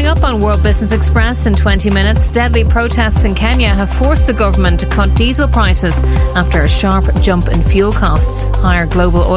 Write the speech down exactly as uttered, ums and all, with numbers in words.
Coming up on World Business Express in twenty minutes, deadly protests in Kenya have forced the government to cut diesel prices after a sharp jump in fuel costs. Higher global oil